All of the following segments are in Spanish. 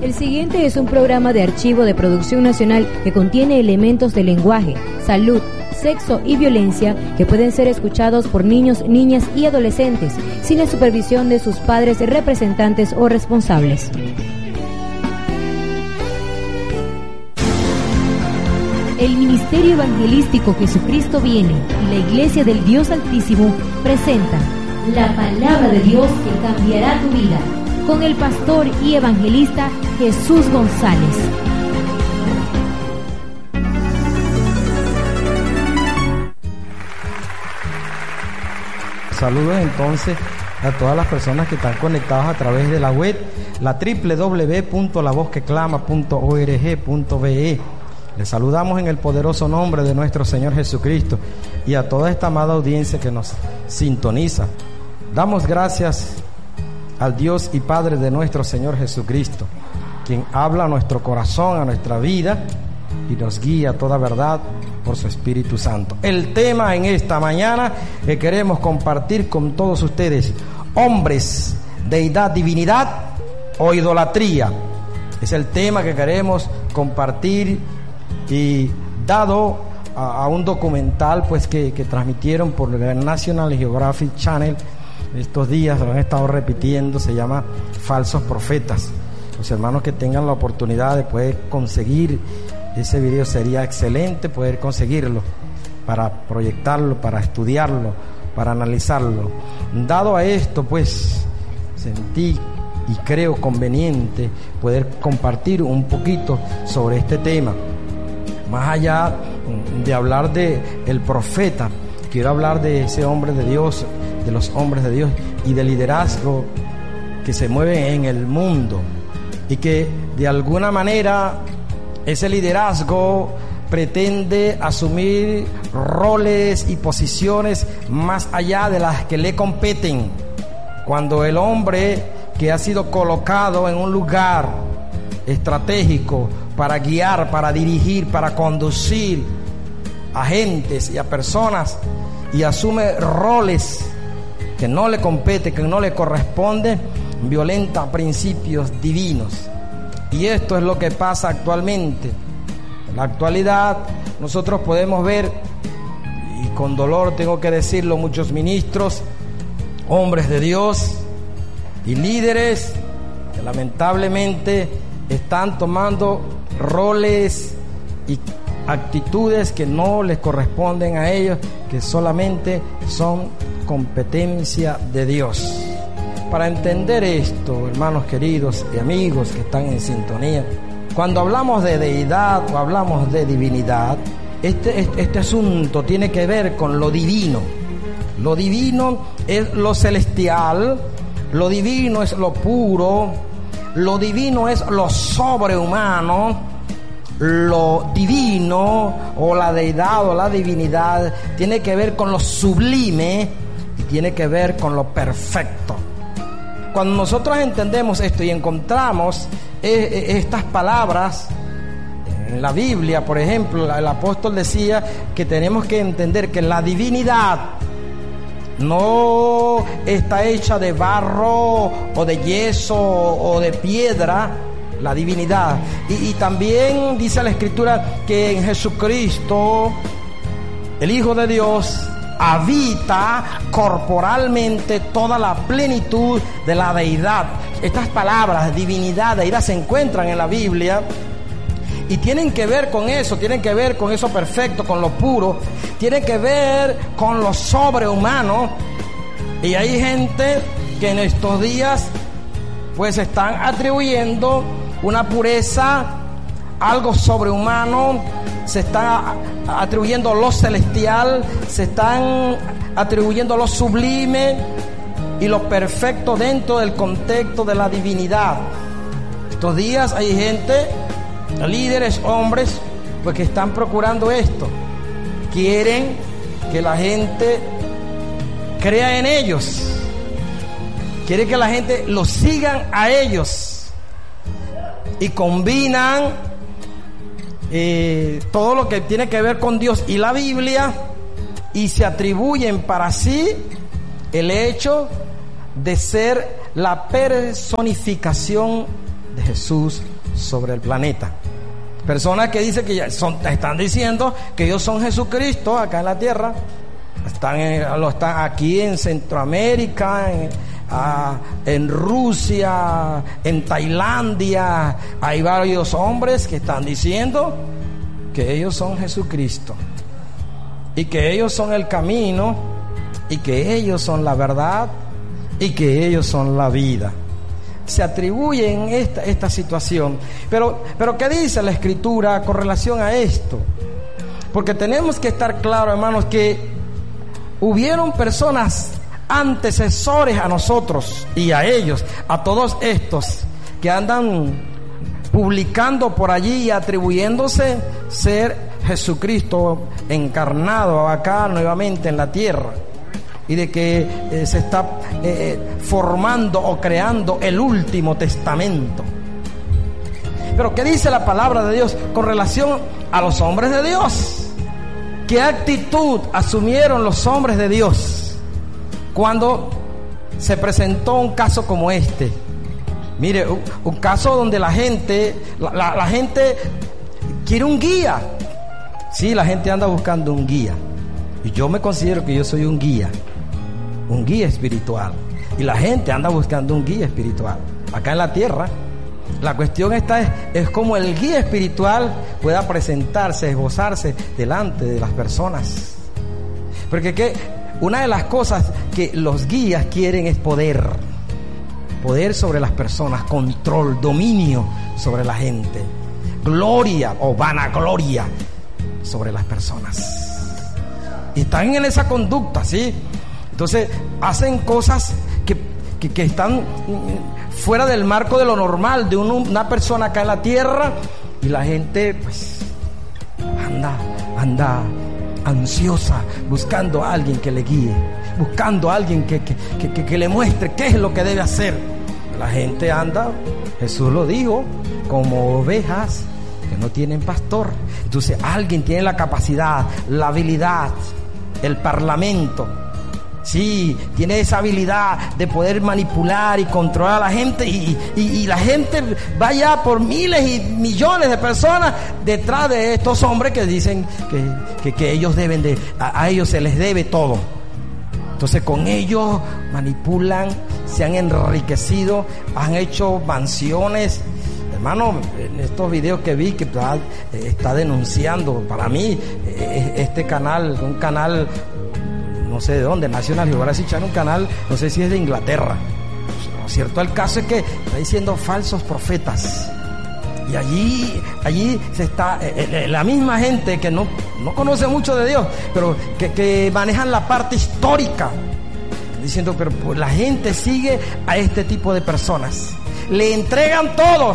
El siguiente es un programa de archivo de producción nacional que contiene elementos de lenguaje, salud, sexo y violencia que pueden ser escuchados por niños, niñas y adolescentes sin la supervisión de sus padres, representantes o responsables. El Ministerio Evangelístico Jesucristo Viene y la Iglesia del Dios Altísimo presenta la palabra de Dios que cambiará tu vida, con el pastor y evangelista Jesús González. Saludos entonces a todas las personas que están conectadas a través de la web, la www.lavozqueclama.org.be. Les saludamos en el poderoso nombre de nuestro Señor Jesucristo y a toda esta amada audiencia que nos sintoniza. Damos gracias al Dios y Padre de nuestro Señor Jesucristo, quien habla a nuestro corazón, a nuestra vida y nos guía a toda verdad por su Espíritu Santo. El tema en esta mañana que queremos compartir con todos ustedes: hombres, deidad, divinidad o idolatría. Es el tema que queremos compartir, y dado a un documental pues que transmitieron por el National Geographic Channel estos días, lo han estado repitiendo, se llama Falsos Profetas. Los hermanos que tengan la oportunidad de poder conseguir ese video, sería excelente poder conseguirlo para proyectarlo, para estudiarlo, para analizarlo. Dado a esto, pues sentí y creo conveniente poder compartir un poquito sobre este tema. Más allá de hablar de el profeta, quiero hablar de ese hombre de Dios, de los hombres de Dios y del liderazgo que se mueve en el mundo, y que de alguna manera ese liderazgo pretende asumir roles y posiciones más allá de las que le competen. Cuando el hombre que ha sido colocado en un lugar estratégico para guiar, para dirigir, para conducir a gentes y a personas, y asume roles que no le compete, que no le corresponde, violenta principios divinos. Y esto es lo que pasa actualmente. En la actualidad nosotros podemos ver, y con dolor tengo que decirlo, muchos ministros, hombres de Dios y líderes que lamentablemente están tomando roles y actitudes que no les corresponden a ellos, que solamente son competencia de Dios. Para entender esto, hermanos queridos y amigos que están en sintonía, cuando hablamos de deidad o hablamos de divinidad, este asunto tiene que ver con lo divino. Lo divino es lo celestial, lo divino es lo puro, lo divino es lo sobrehumano. Lo divino o la deidad o la divinidad tiene que ver con lo sublime y tiene que ver con lo perfecto. Cuando nosotros entendemos esto y encontramos estas palabras en la Biblia, por ejemplo, el apóstol decía que tenemos que entender que la divinidad no está hecha de barro o de yeso o de piedra, la divinidad. Y también dice la Escritura que en Jesucristo, el Hijo de Dios, habita corporalmente toda la plenitud de la deidad. Estas palabras, divinidad, deidad, se encuentran en la Biblia y tienen que ver con eso, tienen que ver con eso perfecto, con lo puro, tienen que ver con lo sobrehumano. Y hay gente que en estos días pues están atribuyendo una pureza, algo sobrehumano, se está atribuyendo lo celestial, se están atribuyendo lo sublime y lo perfecto dentro del contexto de la divinidad. Estos días hay gente, líderes, hombres, pues que están procurando esto. Quieren que la gente crea en ellos, quieren que la gente los sigan a ellos, y combinan todo lo que tiene que ver con Dios y la Biblia, y se atribuyen para sí el hecho de ser la personificación de Jesús sobre el planeta. Personas que dicen que ya están diciendo que ellos son Jesucristo acá en la tierra. Están aquí en Centroamérica, en Rusia, en Tailandia. Hay varios hombres que están diciendo que ellos son Jesucristo y que ellos son el camino y que ellos son la verdad y que ellos son la vida. Se atribuyen esta situación. Pero ¿qué dice la Escritura con relación a esto? Porque tenemos que estar claros, hermanos, que hubieron personas antecesores a nosotros y a ellos, a todos estos que andan publicando por allí y atribuyéndose ser Jesucristo encarnado acá nuevamente en la tierra, y de que se está formando o creando el último testamento. Pero ¿qué dice la palabra de Dios con relación a los hombres de Dios? ¿Qué actitud asumieron los hombres de Dios cuando se presentó un caso como este? Mire, un caso donde la gente quiere un guía. Sí, la gente anda buscando un guía, y yo me considero que yo soy un guía espiritual, y la gente anda buscando un guía espiritual acá en la tierra. La cuestión es cómo el guía espiritual pueda presentarse, esbozarse delante de las personas. Porque una de las cosas que los guías quieren es poder sobre las personas, control, dominio sobre la gente, gloria o vanagloria sobre las personas. Y están en esa conducta, ¿sí? Entonces hacen cosas que están fuera del marco de lo normal de una persona acá en la tierra, y la gente pues anda ansiosa, buscando a alguien que le guíe, buscando a alguien que le muestre qué es lo que debe hacer. La gente anda, Jesús lo dijo, como ovejas que no tienen pastor. Entonces alguien tiene la capacidad, la habilidad, el parlamento, sí, tiene esa habilidad de poder manipular y controlar a la gente, y la gente va ya por miles y millones de personas detrás de estos hombres que dicen que ellos deben a ellos se les debe todo. Entonces con ellos manipulan, se han enriquecido, han hecho mansiones. Hermano, en estos videos que vi que está denunciando, para mí este canal, un canal no sé de dónde, National Geographic Channel, un canal, no sé si es de Inglaterra. Lo cierto el caso es que está diciendo falsos profetas, y allí se está la misma gente que no conoce mucho de Dios, pero que manejan la parte histórica, diciendo, pero pues la gente sigue a este tipo de personas, le entregan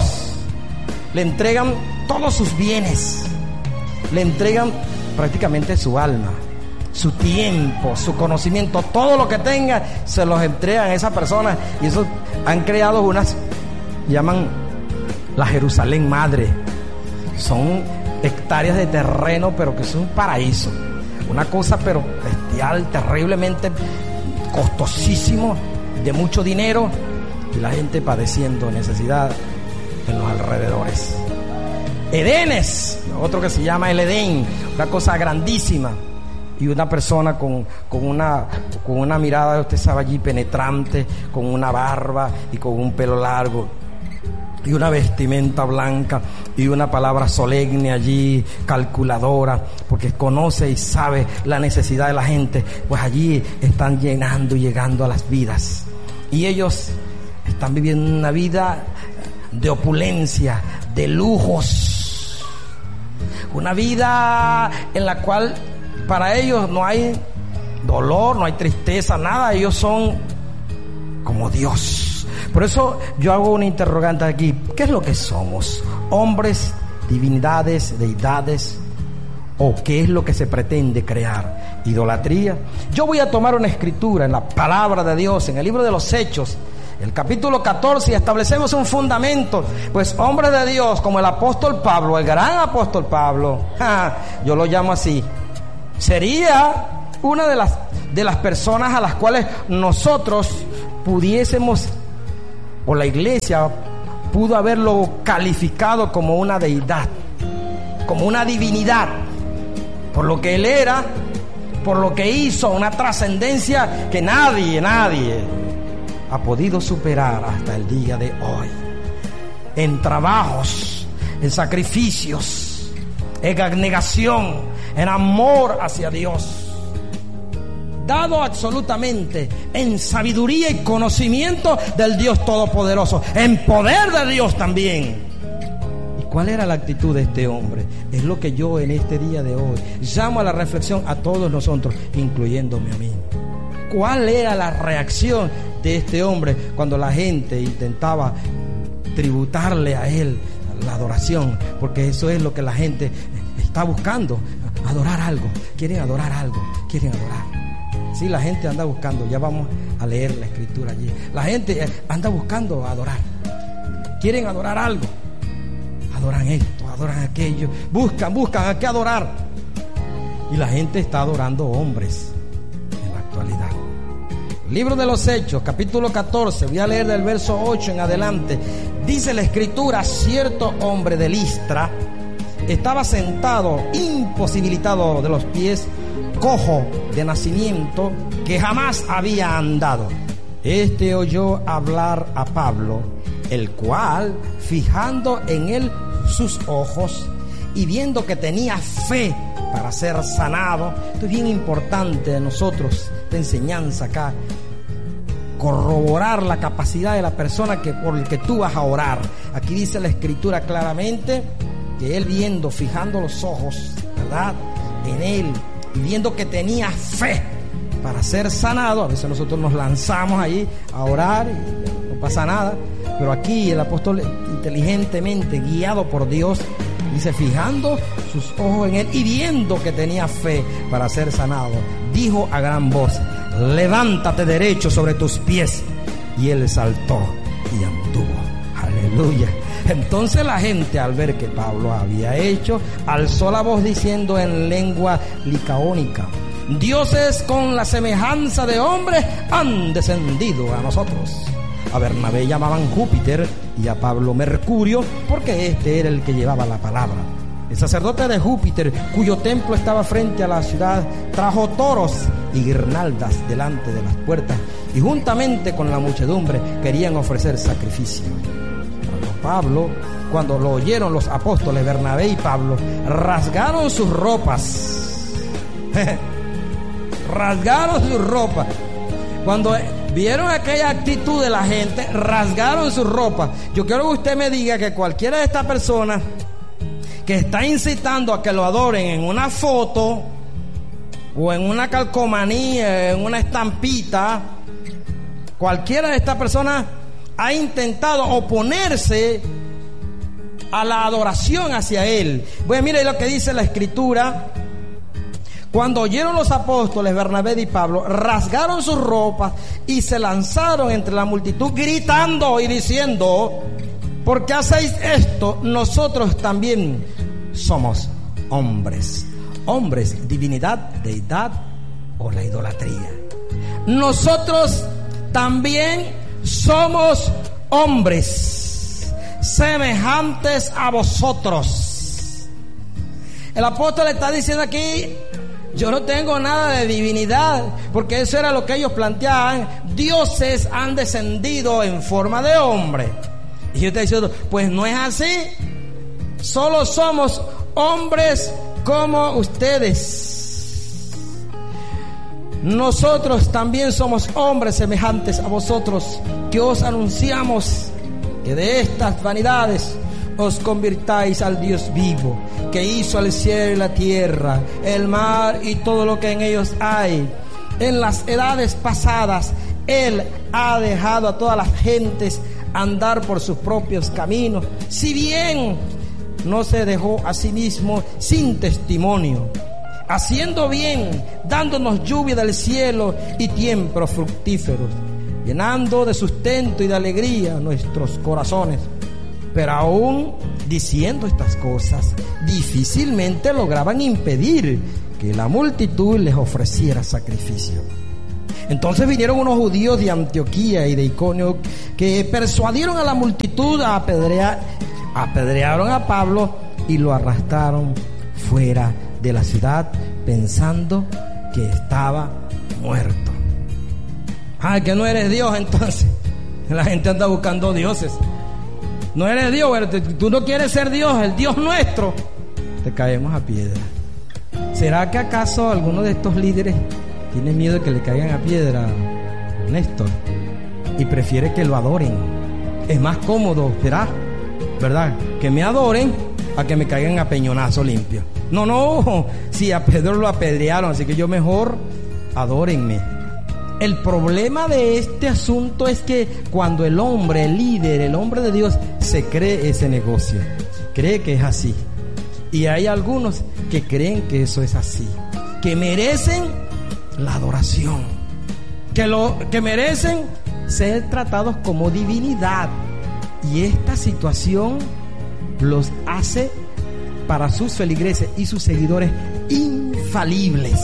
todos sus bienes, le entregan prácticamente su alma, su tiempo, su conocimiento, todo lo que tenga se los entregan a esa persona. Y eso han creado llaman la Jerusalén Madre. Son hectáreas de terreno, pero que es un paraíso, una cosa pero bestial, terriblemente costosísimo, de mucho dinero, y la gente padeciendo necesidad en los alrededores. Edenes, otro que se llama el Edén, una cosa grandísima, y una persona con una mirada, usted sabe, allí penetrante, con una barba y con un pelo largo y una vestimenta blanca y una palabra solemne allí, calculadora, porque conoce y sabe la necesidad de la gente. Pues allí están llenando y llegando a las vidas, y ellos están viviendo una vida de opulencia, de lujos, una vida en la cual para ellos no hay dolor, no hay tristeza, nada. Ellos son como Dios. Por eso yo hago una interrogante aquí: ¿qué es lo que somos? ¿Hombres, divinidades, deidades? ¿O qué es lo que se pretende crear? ¿Idolatría? Yo voy a tomar una escritura en la palabra de Dios, en el libro de los Hechos, el capítulo 14, y establecemos un fundamento. Pues hombres de Dios como el apóstol Pablo, el gran apóstol Pablo, yo lo llamo así, sería una de las personas a las cuales nosotros pudiésemos, o la iglesia pudo haberlo calificado como una deidad, como una divinidad, por lo que él era, por lo que hizo, una trascendencia que nadie ha podido superar hasta el día de hoy. En trabajos, en sacrificios, en abnegación, en amor hacia Dios, dado absolutamente en sabiduría y conocimiento del Dios Todopoderoso, en poder de Dios también. ¿Y cuál era la actitud de este hombre? Es lo que yo en este día de hoy llamo a la reflexión a todos nosotros, incluyéndome a mí. ¿Cuál era la reacción de este hombre cuando la gente intentaba tributarle a él la adoración? Porque eso es lo que la gente está buscando, adorar algo, quieren adorar algo, quieren adorar. Sí, la gente anda buscando, ya vamos a leer la escritura allí. La gente anda buscando adorar, quieren adorar algo, adoran esto, adoran aquello, buscan a qué adorar. Y la gente está adorando hombres en la actualidad. Libro de los Hechos, capítulo 14, voy a leer del verso 8 en adelante. Dice la escritura: cierto hombre de Listra estaba sentado, imposibilitado de los pies, cojo de nacimiento, que jamás había andado. Este oyó hablar a Pablo, el cual, fijando en él sus ojos y viendo que tenía fe para ser sanado. Esto es bien importante de nosotros, esta enseñanza acá, corroborar la capacidad de la persona por el que tú vas a orar. Aquí dice la escritura claramente que él, viendo, fijando los ojos, ¿verdad?, en él, y viendo que tenía fe para ser sanado. A veces nosotros nos lanzamos ahí a orar y no pasa nada, pero aquí el apóstol, inteligentemente guiado por Dios, dice: fijando sus ojos en él y viendo que tenía fe para ser sanado, dijo a gran voz: levántate derecho sobre tus pies. Y él saltó y anduvo. Aleluya. Entonces la gente, al ver que Pablo había hecho, alzó la voz diciendo en lengua licaónica: dioses con la semejanza de hombres han descendido a nosotros. A Bernabé llamaban Júpiter y a Pablo Mercurio, porque este era el que llevaba la palabra. El sacerdote de Júpiter, cuyo templo estaba frente a la ciudad, trajo toros y guirnaldas delante de las puertas, y juntamente con la muchedumbre querían ofrecer sacrificio. Cuando lo oyeron los apóstoles Bernabé y Pablo, rasgaron sus ropas. Rasgaron sus ropas. Cuando vieron aquella actitud de la gente, rasgaron sus ropas. Yo quiero que usted me diga que cualquiera de estas personas que está incitando a que lo adoren en una foto o en una calcomanía, en una estampita, cualquiera de estas personas ha intentado oponerse a la adoración hacia él. Bueno, mire lo que dice la escritura: cuando oyeron los apóstoles Bernabé y Pablo, rasgaron sus ropas y se lanzaron entre la multitud, gritando y diciendo: ¿por qué hacéis esto? Nosotros también somos hombres. Hombres, divinidad, deidad o la idolatría. Nosotros también somos hombres semejantes a vosotros. El apóstol está diciendo aquí: yo no tengo nada de divinidad, porque eso era lo que ellos planteaban. Dioses han descendido en forma de hombre. Y yo estoy diciendo: pues no es así. Solo somos hombres como ustedes. Nosotros también somos hombres semejantes a vosotros, que os anunciamos que de estas vanidades os convirtáis al Dios vivo, que hizo el cielo y la tierra, el mar y todo lo que en ellos hay. En las edades pasadas Él ha dejado a todas las gentes andar por sus propios caminos, si bien no se dejó a sí mismo sin testimonio, haciendo bien, dándonos lluvia del cielo y tiempos fructíferos, llenando de sustento y de alegría nuestros corazones. Pero aún diciendo estas cosas, difícilmente lograban impedir que la multitud les ofreciera sacrificio. Entonces vinieron unos judíos de Antioquía y de Iconio que persuadieron a la multitud, apedrearon a Pablo y lo arrastraron fuera de la ciudad pensando que estaba muerto. Que no eres Dios, entonces. La gente anda buscando dioses. No eres Dios, tú no quieres ser Dios, el Dios nuestro. Te caemos a piedra. ¿Será que acaso alguno de estos líderes tiene miedo de que le caigan a piedra a Néstor y prefiere que lo adoren? Es más cómodo, ¿verdad? Que me adoren a que me caigan a peñonazo limpio. No, si a Pedro lo apedrearon, así que yo mejor adórenme. El problema de este asunto es que cuando el hombre, el líder, el hombre de Dios se cree ese negocio, cree que es así. Y hay algunos que creen que eso es así, que merecen la adoración, que merecen ser tratados como divinidad. Y esta situación los hace para sus feligreses y sus seguidores infalibles,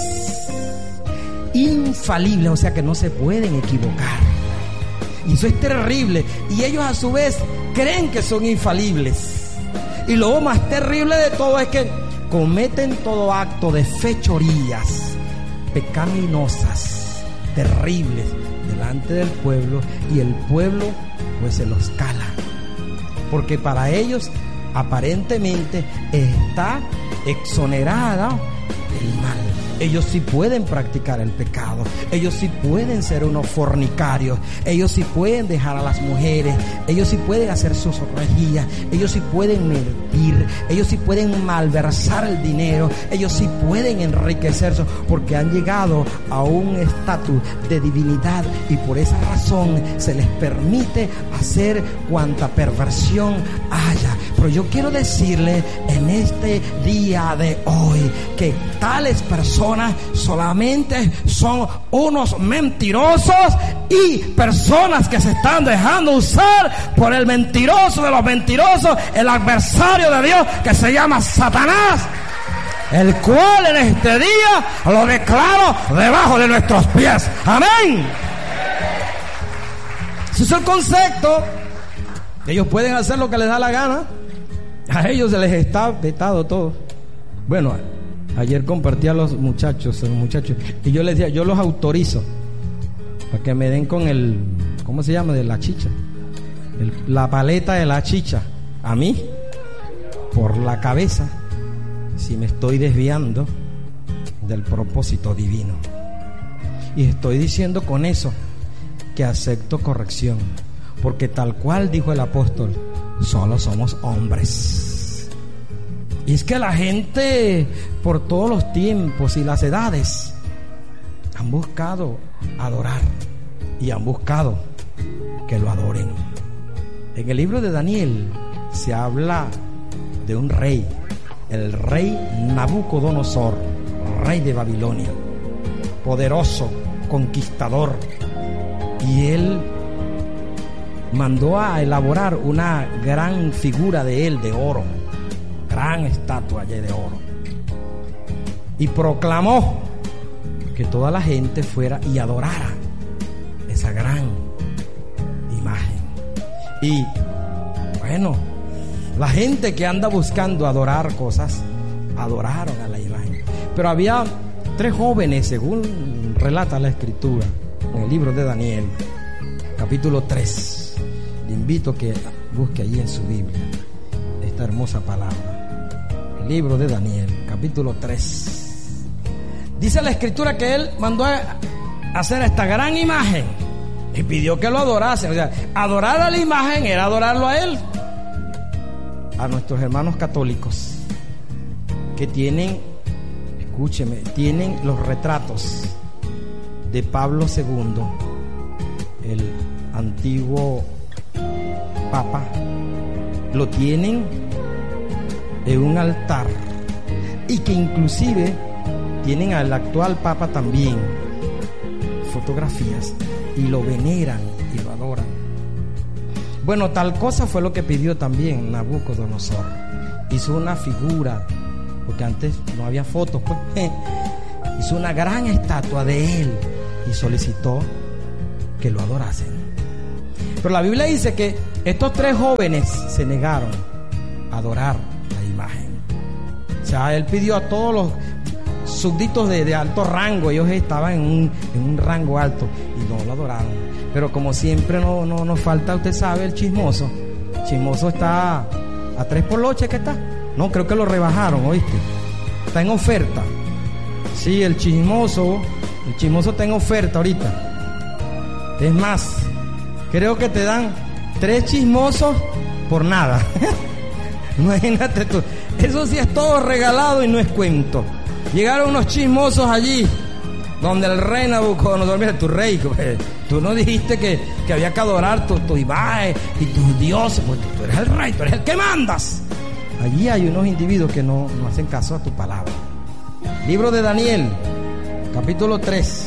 o sea que no se pueden equivocar. Y eso es terrible. Y ellos a su vez creen que son infalibles. Y lo más terrible de todo es que cometen todo acto de fechorías pecaminosas, terribles, delante del pueblo, y el pueblo pues se los cala, porque para ellos aparentemente está exonerada el mal. Ellos sí pueden practicar el pecado, ellos sí pueden ser unos fornicarios, ellos sí pueden dejar a las mujeres, ellos sí pueden hacer sus orgías, ellos sí pueden mentir, ellos sí pueden malversar el dinero, ellos sí pueden enriquecerse, porque han llegado a un estatus de divinidad, y por esa razón se les permite hacer cuanta perversión haya. Pero yo quiero decirle en este día de hoy que tales personas solamente son unos mentirosos y personas que se están dejando usar por el mentiroso de los mentirosos, el adversario de Dios, que se llama Satanás, el cual en este día lo declaro debajo de nuestros pies. Amén. Ese es el concepto. Ellos pueden hacer lo que les da la gana. A ellos se les está vetado todo. Bueno, ayer compartí a los muchachos, y yo les decía, yo los autorizo para que me den con el, ¿cómo se llama? De la chicha, la paleta de la chicha, a mí, por la cabeza, si me estoy desviando del propósito divino. Y estoy diciendo con eso que acepto corrección, porque tal cual dijo el apóstol, solo somos hombres. Y es que la gente, por todos los tiempos y las edades, han buscado adorar y han buscado que lo adoren. En el libro de Daniel se habla de un rey, el rey Nabucodonosor, rey de Babilonia, poderoso, conquistador, y él mandó a elaborar una gran figura de él de oro, gran estatua de oro, y proclamó que toda la gente fuera y adorara esa gran imagen. Y bueno, la gente que anda buscando adorar cosas, adoraron a la imagen. Pero había 3 jóvenes, según relata la escritura en el libro de Daniel, capítulo 3. Le invito a que busque allí en su Biblia esta hermosa palabra. El libro de Daniel, capítulo 3. Dice la escritura que él mandó a hacer esta gran imagen y pidió que lo adorasen. O sea, adorar a la imagen era adorarlo a él. A nuestros hermanos católicos que tienen, escúcheme, tienen los retratos de Pablo II, el antiguo Papa, lo tienen en un altar, y que inclusive tienen al actual Papa también fotografías, y lo veneran y lo adoran. Bueno, tal cosa fue lo que pidió también Nabucodonosor. Hizo una figura, porque antes no había fotos, pues hizo una gran estatua de él, y solicitó que lo adorasen. Pero la Biblia dice que estos 3 jóvenes se negaron a adorar la imagen. O sea, él pidió a todos los súbditos de alto rango, ellos estaban en un rango alto y no lo adoraron. Pero como siempre no nos falta, usted sabe, el chismoso. El chismoso está a 3 por loche, ¿qué está? No, creo que lo rebajaron, ¿oíste? Está en oferta. Sí, el chismoso está en oferta ahorita. Es más, creo que te dan 3 chismosos por nada. Imagínate tú. Eso sí es todo regalado y no es cuento. Llegaron unos chismosos allí, donde el rey Nabucodonosor, mira, tu rey, tú no dijiste que había que adorar tu imagen y tus dioses, pues tú eres el rey, tú eres el que mandas. Allí hay unos individuos que no hacen caso a tu palabra. Libro de Daniel, capítulo 3,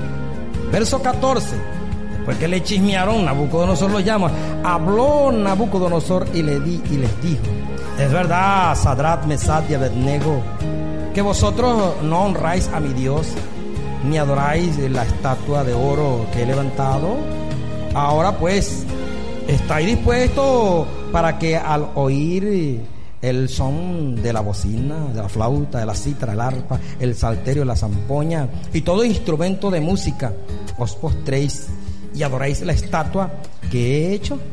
verso 14. Después que le chismearon, Nabucodonosor lo llama. Habló Nabucodonosor y les dijo: es verdad, Sadrach, Mesach y Abednego, que vosotros no honráis a mi Dios, ni adoráis la estatua de oro que he levantado. Ahora pues, ¿estáis dispuestos para que al oír el son de la bocina, de la flauta, de la cítara, el arpa, el salterio, la zampoña y todo instrumento de música, os postréis y adoráis la estatua que he hecho?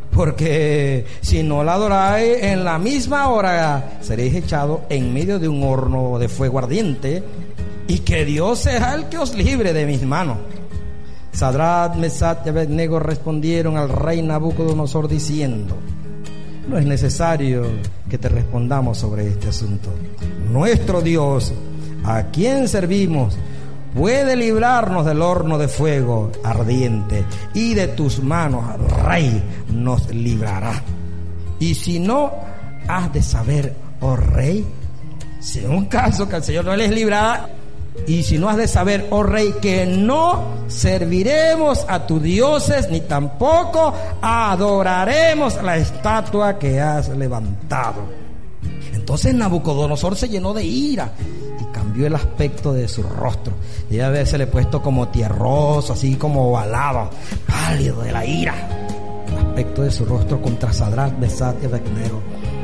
Porque si no la adoráis, en la misma hora seréis echados en medio de un horno de fuego ardiente, y que Dios sea el que os libre de mis manos. Sadrach, Mesach y Abednego respondieron al rey Nabucodonosor diciendo: no es necesario que te respondamos sobre este asunto. Nuestro Dios, a quien servimos, puede librarnos del horno de fuego ardiente, y de tus manos, rey, nos librará. Y si no, has de saber, oh rey, si en un caso que el Señor no les librará, y si no has de saber, oh rey, que no serviremos a tus dioses, ni tampoco adoraremos la estatua que has levantado. Entonces Nabucodonosor se llenó de ira y cambió el aspecto de su rostro. Debe haberse le puesto como tierroso, así como ovalado, pálido de la ira, el aspecto de su rostro contra Sadrach, Mesach y Abednego.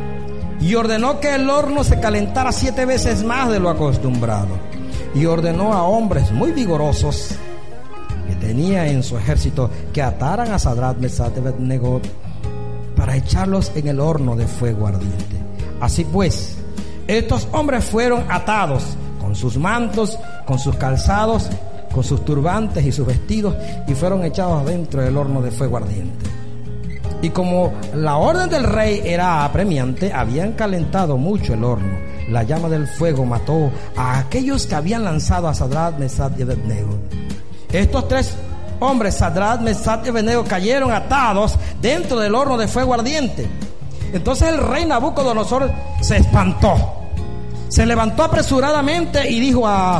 Y ordenó que el horno se calentara 7 veces más de lo acostumbrado. Y ordenó a hombres muy vigorosos que tenía en su ejército que ataran a Sadrach, Mesach y Abednego para echarlos en el horno de fuego ardiente. Así pues, estos hombres fueron atados con sus mantos, con sus calzados, con sus turbantes y sus vestidos, y fueron echados dentro del horno de fuego ardiente. Y como la orden del rey era apremiante, habían calentado mucho el horno. La llama del fuego mató a aquellos que habían lanzado a Sadrach, Mesach y Abednego. Estos 3 hombres, Sadrach, Mesach y Abednego, cayeron atados dentro del horno de fuego ardiente. Entonces el rey Nabucodonosor se espantó, se levantó apresuradamente y dijo a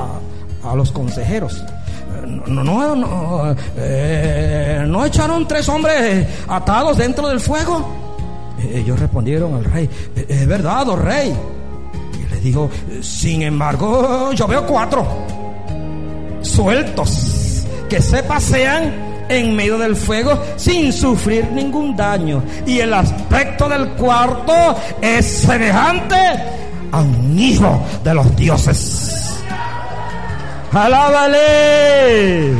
los consejeros: ¿no echaron 3 hombres atados dentro del fuego? Ellos respondieron al rey: es verdad, oh rey. Y les dijo: sin embargo, yo veo 4 sueltos que se pasean en medio del fuego sin sufrir ningún daño, y el aspecto del cuarto es semejante a un hijo de los dioses. ¡Alábale!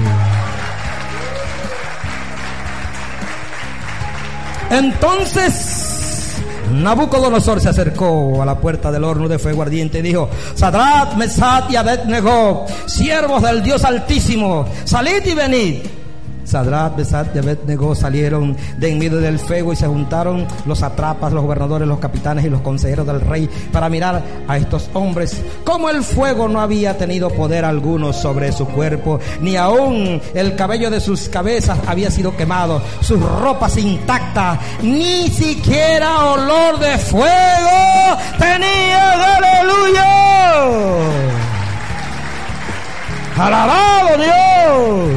Entonces Nabucodonosor se acercó a la puerta del horno de fuego ardiente y dijo: Sadrach, Mesach y Abednego, siervos del Dios Altísimo, salid y venid. Sadrach, Mesach y Abednego salieron de en medio del fuego, y se juntaron los satrapas, los gobernadores, los capitanes y los consejeros del rey para mirar a estos hombres. Como el fuego no había tenido poder alguno sobre su cuerpo, ni aún el cabello de sus cabezas había sido quemado, sus ropas intactas, ni siquiera olor de fuego tenía. ¡Aleluya! ¡Alabado Dios!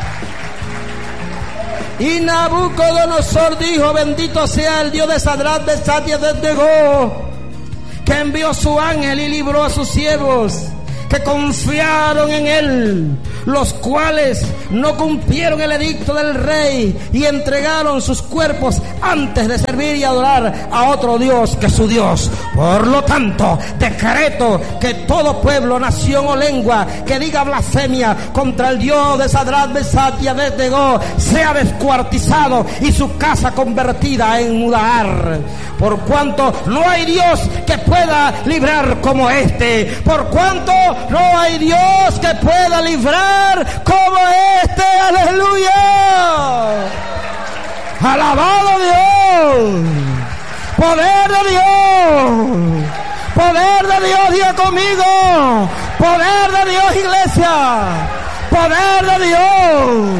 Y Nabucodonosor dijo: bendito sea el Dios de Sadrach, Mesach y Abednego, que envió su ángel y libró a sus siervos que confiaron en él, los cuales no cumplieron el edicto del rey y entregaron sus cuerpos antes de servir y adorar a otro Dios que su Dios. Por lo tanto, decreto que todo pueblo, nación o lengua que diga blasfemia contra el Dios de Sadrach, Mesach y Abed-nego sea descuartizado y su casa convertida en muladar. Por cuanto no hay Dios que pueda librar como este. Por cuanto no hay Dios que pueda librar como este. Aleluya. Alabado Dios. Poder de Dios. Poder de Dios, diga conmigo. Poder de Dios, iglesia. Poder de Dios.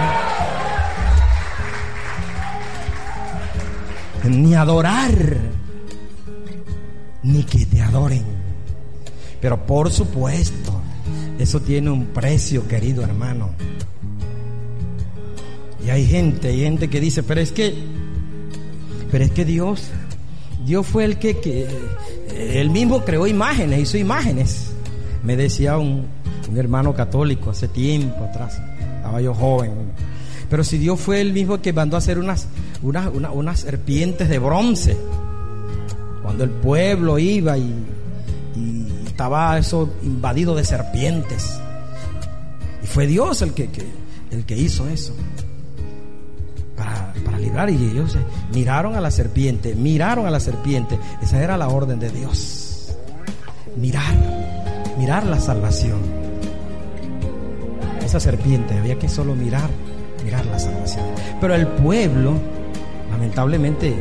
Ni adorar, ni que te adoren. Pero por supuesto, eso tiene un precio, querido hermano. Y hay gente que dice, pero es que Dios fue el que él mismo creó imágenes, hizo imágenes. Me decía un hermano católico hace tiempo atrás, estaba yo joven. Pero si Dios fue el mismo que mandó a hacer unas serpientes de bronce, cuando el pueblo iba y estaba eso invadido de serpientes, y fue Dios el que hizo eso para librar, y ellos miraron a la serpiente, esa era la orden de Dios, mirar la salvación. Esa serpiente había que solo mirar la salvación. Pero el pueblo, lamentablemente,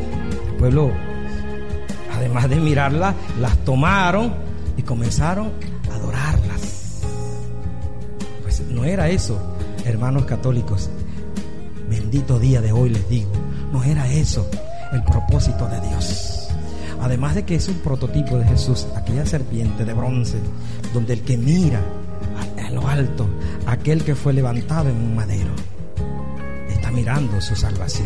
además de mirarla, las tomaron y comenzaron a adorarlas. Pues no era eso, hermanos católicos. Bendito día de hoy les digo, no era eso el propósito de Dios. Además de que es un prototipo de Jesús, aquella serpiente de bronce, donde el que mira a lo alto, aquel que fue levantado en un madero, está mirando su salvación.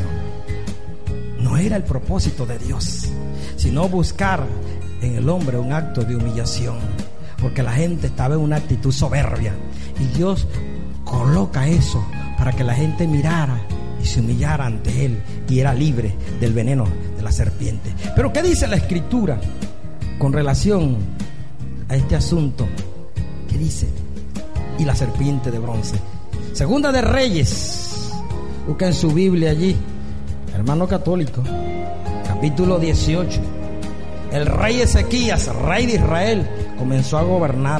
No era el propósito de Dios, sino buscar en el hombre un acto de humillación, porque la gente estaba en una actitud soberbia, y Dios coloca eso para que la gente mirara y se humillara ante Él y era libre del veneno de la serpiente. Pero ¿qué dice la Escritura con relación a este asunto? ¿Qué dice? Y la serpiente de bronce. Segunda de Reyes, busca en su Biblia allí, hermano católico, capítulo 18. El rey Ezequías, rey de Israel, comenzó a gobernar.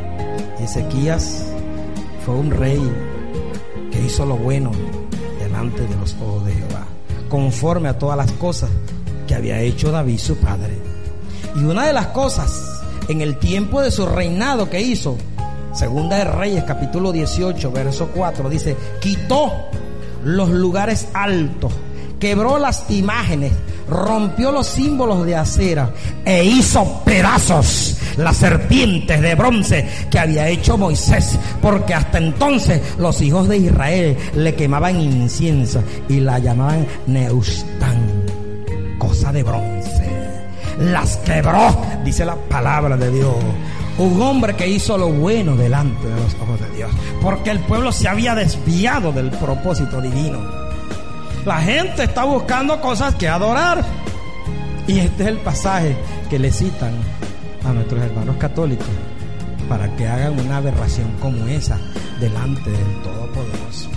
Ezequías fue un rey que hizo lo bueno delante de los ojos de Jehová, conforme a todas las cosas que había hecho David su padre. Y una de las cosas en el tiempo de su reinado que hizo, Segunda de Reyes capítulo 18 verso 4, dice: quitó los lugares altos, quebró las imágenes, rompió los símbolos de acera e hizo pedazos las serpientes de bronce que había hecho Moisés, porque hasta entonces los hijos de Israel le quemaban incienso y la llamaban Nehushtan, cosa de bronce. Las quebró, dice la palabra de Dios. Un hombre que hizo lo bueno delante de los ojos de Dios, porque el pueblo se había desviado del propósito divino. La gente está buscando cosas que adorar, y este es el pasaje que le citan a nuestros hermanos católicos para que hagan una aberración como esa delante del Todopoderoso,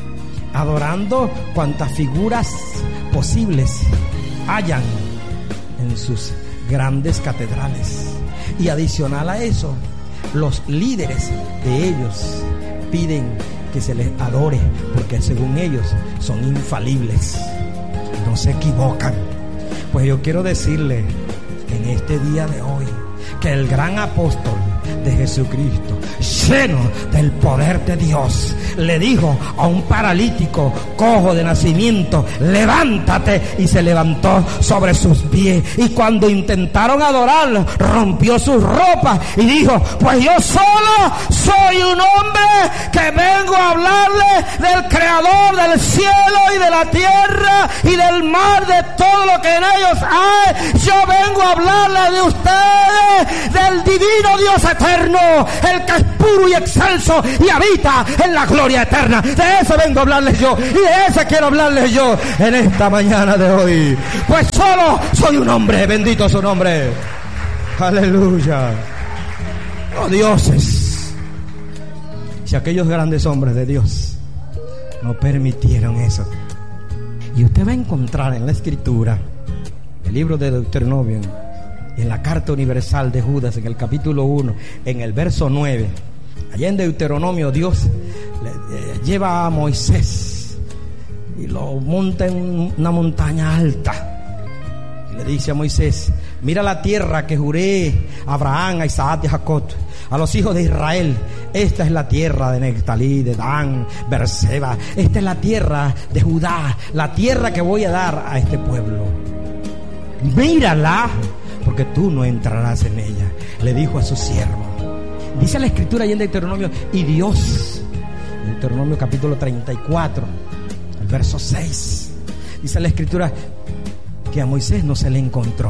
adorando cuantas figuras posibles hayan en sus grandes catedrales. Y adicional a eso, los líderes de ellos piden que se les adore, porque según ellos son infalibles, no se equivocan. Pues yo quiero decirle en este día de hoy que el gran apóstol de Jesucristo, lleno del poder de Dios, le dijo a un paralítico cojo de nacimiento: levántate, y se levantó sobre sus pies. Y cuando intentaron adorarlo, rompió sus ropas y dijo: pues yo solo soy un hombre que vengo a hablarle del creador del cielo y de la tierra y del mar, de todo lo que en ellos hay. Yo vengo a hablarle de ustedes, del divino Dios eterno, el que es puro y excelso y habita en la gloria eterna. De ese vengo a hablarles yo, y de ese quiero hablarles yo en esta mañana de hoy. Pues solo soy un hombre, bendito su nombre. Aleluya. Oh dioses, si aquellos grandes hombres de Dios no permitieron eso. Y usted va a encontrar en la Escritura, el libro de Deuteronomio, en la carta universal de Judas, en el capítulo 1, en el verso 9. Allá en Deuteronomio Dios lleva a Moisés y lo monta en una montaña alta y le dice a Moisés: mira la tierra que juré a Abraham, a Isaac y a Jacob, a los hijos de Israel. Esta es la tierra de Neftalí, de Dan, Berseba. Esta es la tierra de Judá, la tierra que voy a dar a este pueblo. Mírala, porque tú no entrarás en ella, le dijo a su siervo. Dice la Escritura allá en Deuteronomio, y Dios, Deuteronomio capítulo 34, el verso 6, dice la Escritura que a Moisés no se le encontró.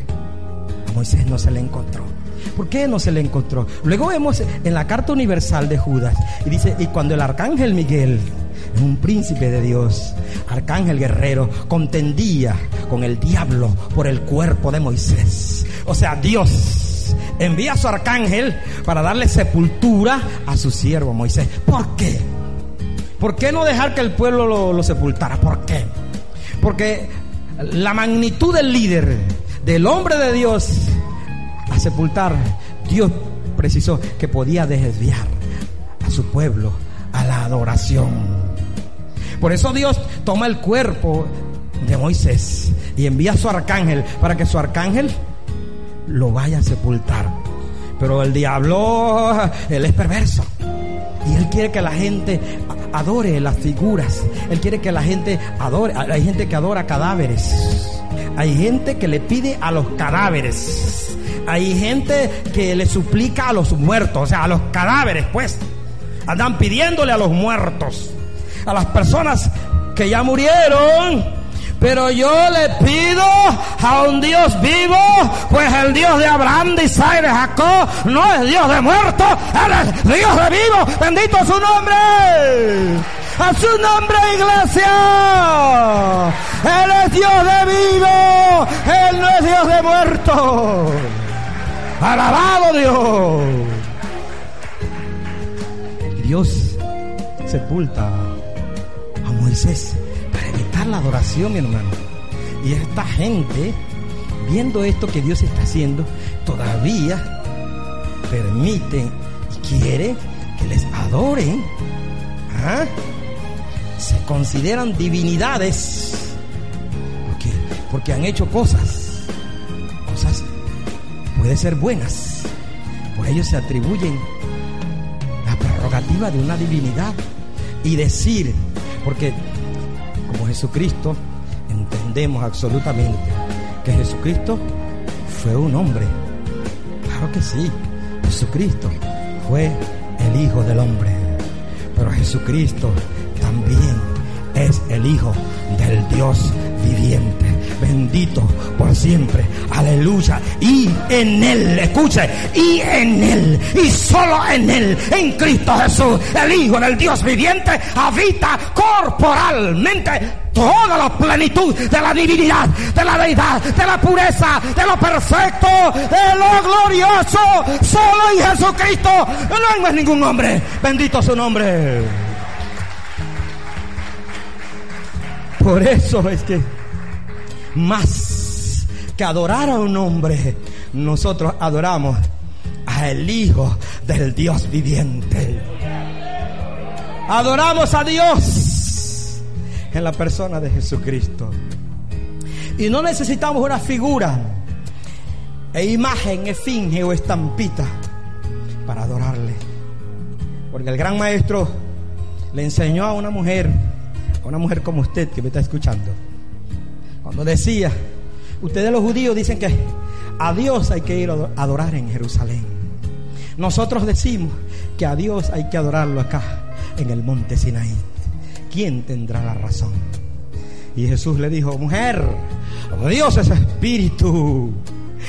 A Moisés no se le encontró. ¿Por qué no se le encontró? Luego vemos en la carta universal de Judas, y dice: y cuando el arcángel Miguel, un príncipe de Dios, arcángel guerrero, contendía con el diablo por el cuerpo de Moisés. O sea, Dios envía a su arcángel para darle sepultura a su siervo Moisés. ¿Por qué? ¿Por qué no dejar que el pueblo lo sepultara? ¿Por qué? Porque la magnitud del líder, del hombre de Dios, a sepultar, Dios precisó que podía desviar a su pueblo a la adoración. Por eso Dios toma el cuerpo de Moisés y envía a su arcángel para que su arcángel lo vaya a sepultar. Pero el diablo, él es perverso y él quiere que la gente adore las figuras. Él quiere que la gente adore. Hay gente que adora cadáveres, hay gente que le pide a los cadáveres, hay gente que le suplica a los muertos, o sea, a los cadáveres, pues andan pidiéndole a los muertos, a las personas que ya murieron. Pero yo le pido a un Dios vivo, pues el Dios de Abraham, de Isaac y de Jacob no es Dios de muertos, Él es Dios de vivo. Bendito su nombre. A su nombre, iglesia. Él es Dios de vivo, Él no es Dios de muertos. Alabado Dios. Dios sepulta a Moisés para evitar la adoración, mi hermano. Y esta gente, viendo esto que Dios está haciendo, todavía permite y quiere que les adoren. ¿Ah? Se consideran divinidades porque han hecho cosas puede ser buenas. Por ello se atribuyen la prerrogativa de una divinidad y decir, porque como Jesucristo entendemos absolutamente que Jesucristo fue un hombre. Claro que sí, Jesucristo fue el Hijo del Hombre, pero Jesucristo también es el Hijo del Dios viviente, bendito por siempre, aleluya. Y en Él, escuche, y en Él, y solo en Él, en Cristo Jesús, el Hijo del Dios viviente, habita corporalmente toda la plenitud de la divinidad, de la deidad, de la pureza, de lo perfecto, de lo glorioso. Solo en Jesucristo, no hay más ningún hombre, bendito su nombre. Por eso es que más que adorar a un hombre, nosotros adoramos al Hijo del Dios viviente. Adoramos a Dios en la persona de Jesucristo. Y no necesitamos una figura e imagen, esfinge o estampita para adorarle. Porque el gran maestro le enseñó a una mujer como usted que me está escuchando, cuando decía: ustedes los judíos dicen que a Dios hay que ir a adorar en Jerusalén. Nosotros decimos que a Dios hay que adorarlo acá en el monte Sinaí. ¿Quién tendrá la razón? Y Jesús le dijo: mujer, Dios es espíritu,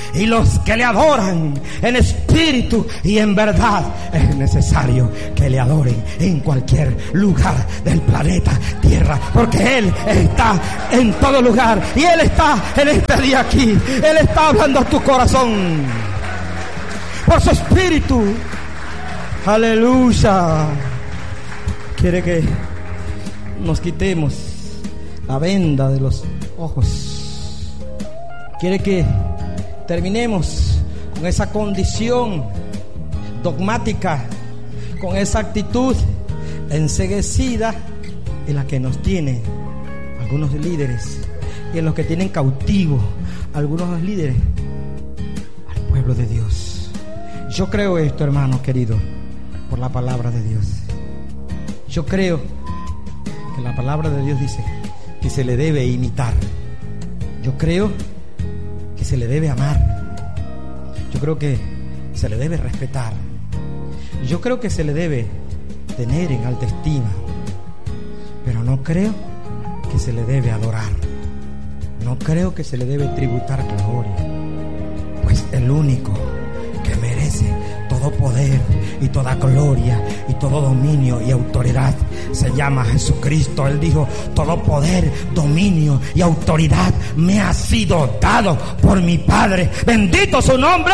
y los que le adoran en espíritu y en verdad. Es necesario que le adoren en cualquier lugar del planeta Tierra, porque Él está en todo lugar y Él está en este día aquí. Él está hablando a tu corazón por su espíritu. Aleluya. Quiere que nos quitemos la venda de los ojos. Quiere que terminemos con esa condición dogmática, con esa actitud enceguecida en la que nos tienen algunos líderes y en los que tienen cautivo algunos líderes al pueblo de Dios. Yo creo esto, hermano querido, por la palabra de Dios. Yo creo que la palabra de Dios dice que se le debe imitar. Yo creo que se le debe amar. Yo creo que se le debe respetar. Yo creo que se le debe tener en alta estima. Pero no creo que se le debe adorar. No creo que se le debe tributar gloria. Pues el único que merece todo poder y toda gloria y todo dominio y autoridad se llama Jesucristo. Él dijo: todo poder, dominio y autoridad me ha sido dado por mi Padre. Bendito su nombre.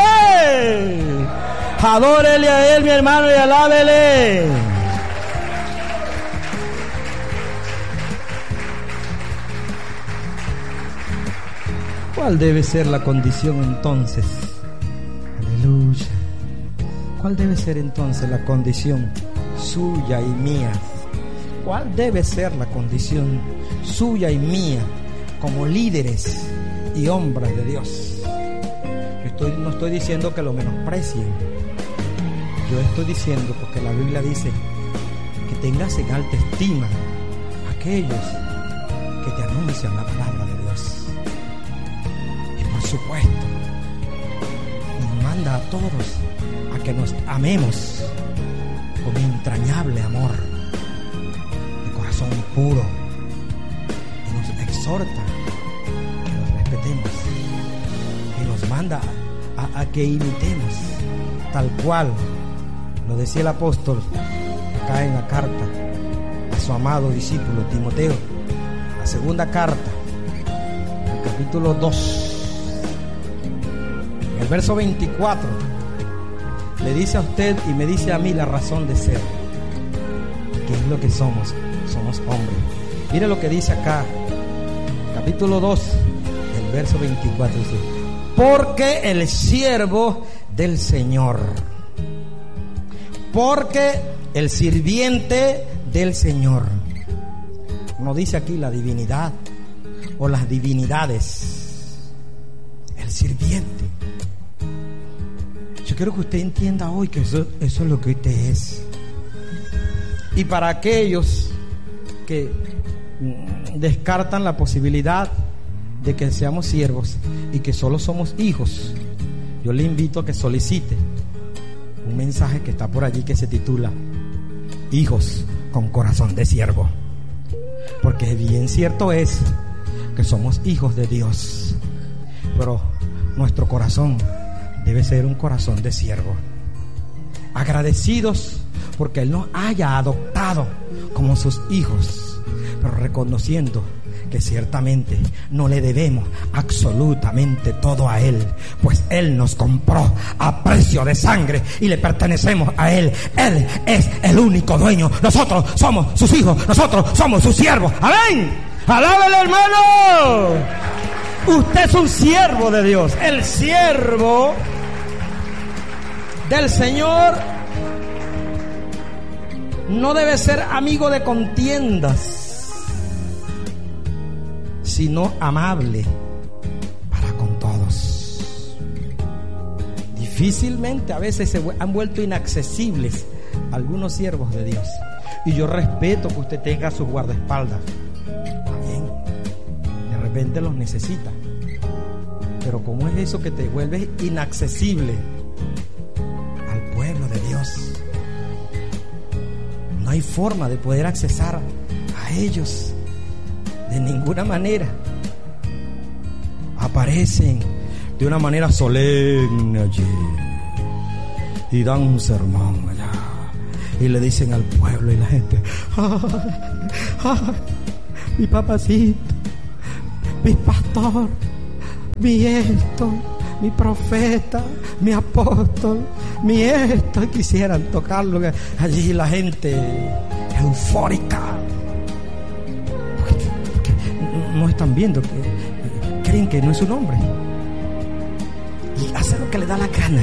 Adórele a Él, mi hermano, y alábele. ¿Cuál debe ser la condición entonces? Aleluya. ¿Cuál debe ser entonces la condición suya y mía? ¿Cuál debe ser la condición suya y mía como líderes y hombres de Dios? No estoy diciendo que lo menosprecien. Yo estoy diciendo, porque la Biblia dice que tengas en alta estima a aquellos que te anuncian la palabra de Dios. Y por supuesto, nos manda a todos a que nos amemos con entrañable amor, de corazón puro, y nos exhorta que nos respetemos, y nos manda a que imitemos tal cual lo decía el apóstol acá en la carta a su amado discípulo Timoteo, la segunda carta, el capítulo 2, en el verso 24. Le dice a usted y me dice a mí la razón de ser. ¿Qué es lo que somos? Somos hombres. Mire lo que dice acá, capítulo 2, el verso 24. Dice: porque el siervo del Señor, porque el sirviente del Señor. No dice aquí la divinidad o las divinidades. El sirviente. Yo quiero que usted entienda hoy que eso es lo que usted es. Y para aquellos que descartan la posibilidad de que seamos siervos y que solo somos hijos, yo le invito a que solicite un mensaje que está por allí que se titula Hijos con corazón de siervo. Porque bien cierto es que somos hijos de Dios, pero nuestro corazón debe ser un corazón de siervo, agradecidos porque Él nos haya adoptado como sus hijos, pero reconociendo que ciertamente no le debemos absolutamente todo a Él, pues Él nos compró a precio de sangre y le pertenecemos a Él. Él es el único dueño. Nosotros somos sus hijos, nosotros somos sus siervos. ¡Amén! ¡Alábele, hermano! Usted es un siervo de Dios. El siervo del Señor no debe ser amigo de contiendas, sino amable para con todos. Difícilmente a veces se han vuelto inaccesibles algunos siervos de Dios, y yo respeto que usted tenga sus guardaespaldas. También de repente los necesita, pero ¿cómo es eso que te vuelves inaccesible al pueblo de Dios? No hay forma de poder accesar a ellos de ninguna manera. Aparecen de una manera solemne allí. Y dan un sermón allá. Y le dicen al pueblo y la gente: mi papacito, mi pastor, mi esto, mi profeta, mi apóstol, mi esto. Y quisieran tocarlo. Allí la gente eufórica. Porque no están viendo, que creen que no es un hombre. Y hace lo que le da la gana.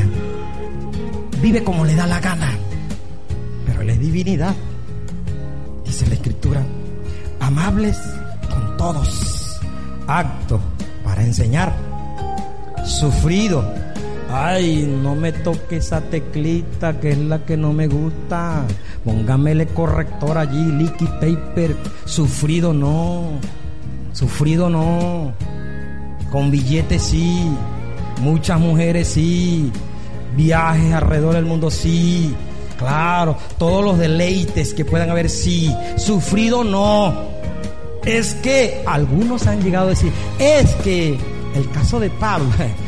Vive como le da la gana. Pero él es divinidad. Dice la Escritura: amables con todos, apto para enseñar, sufrido. Ay, no me toque esa teclita que es la que no me gusta. Póngamele corrector allí, liquid paper. Sufrido no. Sufrido no. Con billetes sí. Muchas mujeres sí. Viajes alrededor del mundo sí. Claro, todos los deleites que puedan haber sí. Sufrido no. Es que algunos han llegado a decir, es que el caso de Pablo,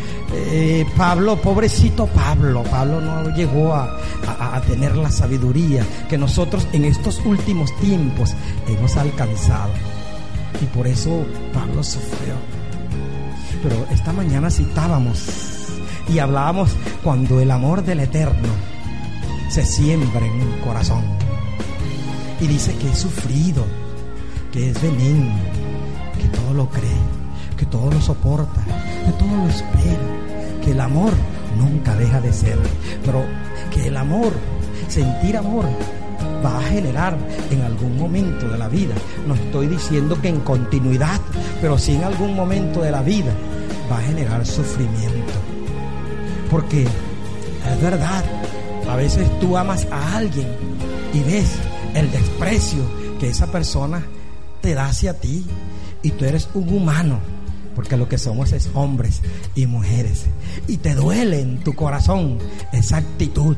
Pablo, pobrecito Pablo no llegó a tener la sabiduría que nosotros en estos últimos tiempos hemos alcanzado, y por eso Pablo sufrió. Pero esta mañana citábamos y hablábamos cuando el amor del Eterno se siembra en un corazón, y dice que es sufrido, que es benigno, que todo lo cree, que todo lo soporta, que todo lo espera, que el amor nunca deja de ser, pero que el amor, sentir amor, va a generar en algún momento de la vida. No estoy diciendo que en continuidad, pero sí en algún momento de la vida va a generar sufrimiento. Porque es verdad, a veces tú amas a alguien y ves el desprecio que esa persona te da hacia ti, y tú eres un humano, porque lo que somos es hombres y mujeres, y te duele en tu corazón esa actitud,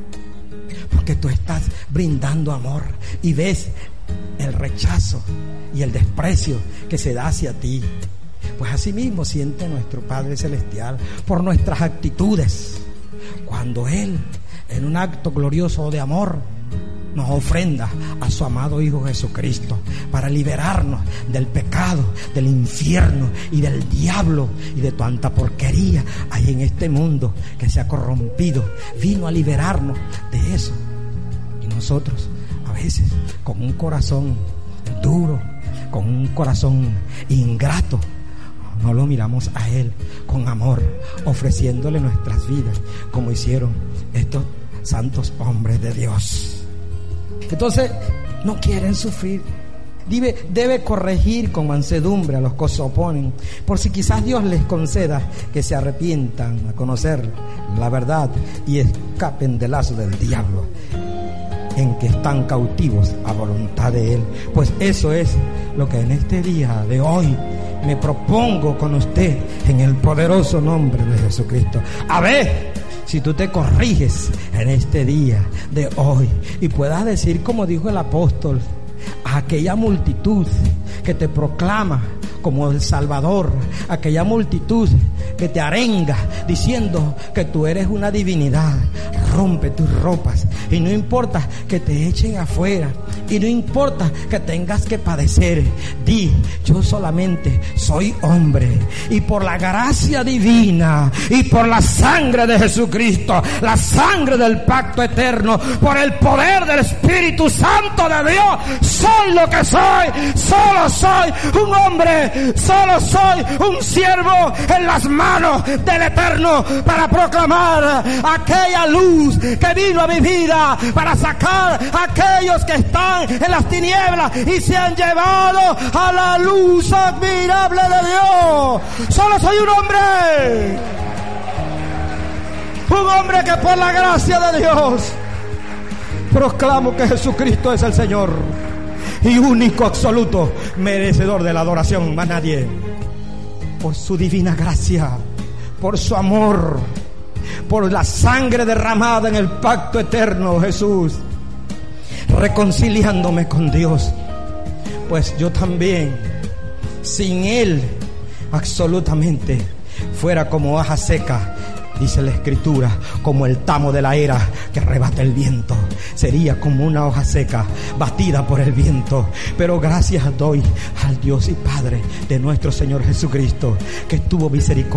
porque tú estás brindando amor y ves el rechazo y el desprecio que se da hacia ti. Pues así mismo siente nuestro Padre Celestial por nuestras actitudes, cuando Él, en un acto glorioso de amor, nos ofrenda a su amado Hijo Jesucristo para liberarnos del pecado, del infierno y del diablo y de tanta porquería hay en este mundo que se ha corrompido. Vino a liberarnos de eso, y nosotros a veces con un corazón duro, con un corazón ingrato, no lo miramos a Él con amor, ofreciéndole nuestras vidas como hicieron estos santos hombres de Dios. Entonces no quieren sufrir. Debe corregir con mansedumbre a los que se oponen, por si quizás Dios les conceda que se arrepientan a conocer la verdad y escapen del lazo del diablo en que están cautivos a voluntad de Él. Pues eso es lo que en este día de hoy me propongo con usted, en el poderoso nombre de Jesucristo. A ver si tú te corriges en este día de hoy y puedas decir, como dijo el apóstol, a aquella multitud que te proclama como el Salvador, aquella multitud que te arenga diciendo que tú eres una divinidad: rompe tus ropas, y no importa que te echen afuera, y no importa que tengas que padecer, di: yo solamente soy hombre, y por la gracia divina y por la sangre de Jesucristo, la sangre del pacto eterno, por el poder del Espíritu Santo de Dios, soy lo que soy. Solo soy un hombre, solo soy un siervo en las manos del Eterno para proclamar aquella luz que vino a mi vida, para sacar a aquellos que están en las tinieblas y se han llevado a la luz admirable de Dios. Solo soy un hombre que por la gracia de Dios proclamo que Jesucristo es el Señor y único, absoluto, merecedor de la adoración, más nadie. Por su divina gracia, por su amor, por la sangre derramada en el pacto eterno, Jesús, reconciliándome con Dios. Pues yo también, sin Él, absolutamente fuera como hoja seca. Dice la Escritura, como el tamo de la era que arrebata el viento. Sería como una hoja seca, batida por el viento. Pero gracias doy al Dios y Padre de nuestro Señor Jesucristo, que tuvo misericordia